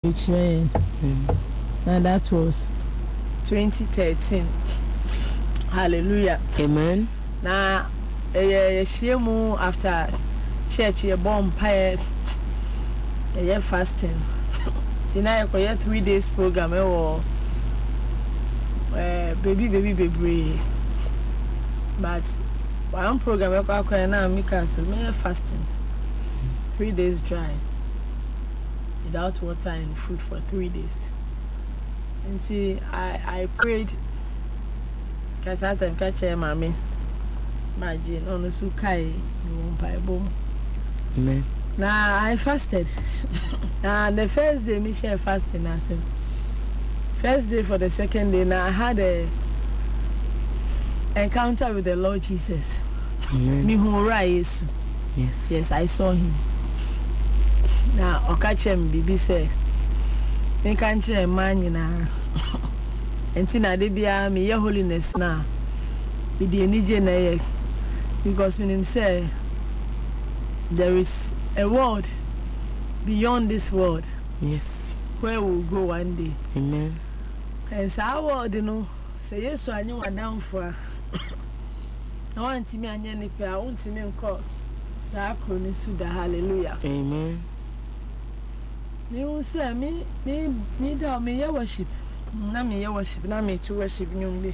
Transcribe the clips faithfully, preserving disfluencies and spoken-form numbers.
betraying. Mm. And that was twenty thirteen. Hallelujah. Amen. Na eh shemu after church ye bomb pie eh fasting. Tonight ko three days program eh wo eh baby baby baby. But one program eh ko akwa na mika so me fasting. three days dry. Without water and food for three days. And see, I I prayed. Cause I time catch him, mommy. Imagine on the sukai, you won't buy boom. Amen. Now I fasted. Now the first day, me share fasting. I said, first day for the second day. Now I had a encounter with the Lord Jesus. Amen. Me who rise. Yes. Yes, I saw him. Now I catch him. Bibi say, me can't share money now. Enti na de bia me ye holiness na me de enije na ye because me him say there is a world beyond this world. Yes. Where we'll go one day. Amen. And so our world, you know, say yes, so I knew one down for. I want me and any pair, I want me in course. Sacro Suda, hallelujah. Amen. Me will say me, me, me down me your worship. Na me your worship, na me to worship nyumbi.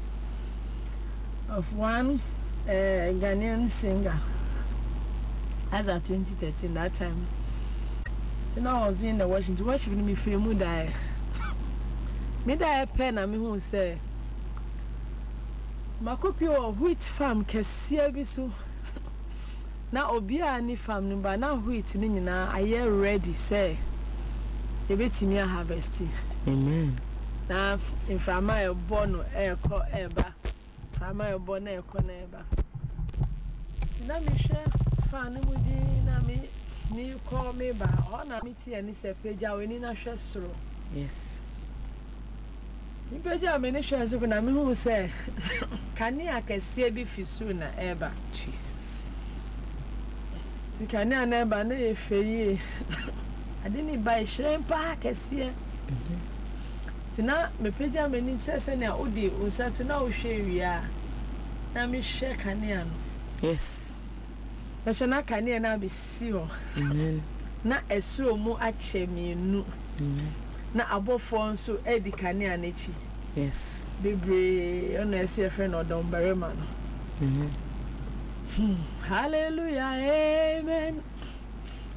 Of one uh, Ghanaian singer. As at twenty thirteen, that time. So now I was doing the worship. To worship me feel me die. Me die pen and me who say. Makopi o wheat farm kesiye bisu. Na obia ni farm ni ba na wheat ni nyina aye ready say. Ebetimi harvest. Amen. Na inframa e bono e ko eba. Inframa e bono e ko na eba. Na me hwe fa ne mudi na me ni ko me ba. O na me tie ni se peja we ni na hwe soro. Yes. Ni peja me ni hwe soro na me hu se kani akese bi fisu na eba. Jesus. Ti kani na eba na e feyi. Adini ba shire pa akese. Tina me peja me ni sese na odi unsa na wo hwe wia na me hwe kanea no. Yes. Na chana kanea na be si ho. Amen. Na esuro mu ache menu. Amen. Na abofo nso edi kanea na chi. Yes. Bebre ono ese friend odom barema no. Amen. Hallelujah. Amen.